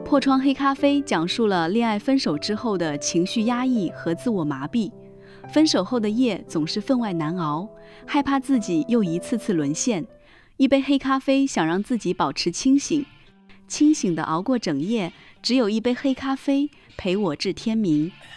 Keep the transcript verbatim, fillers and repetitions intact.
破窗黑咖啡讲述了恋爱分手之后的情绪压抑和自我麻痹，分手后的夜总是分外难熬，害怕自己又一次次沦陷。一杯黑咖啡想让自己保持清醒，清醒地熬过整夜，只有一杯黑咖啡陪我至天明。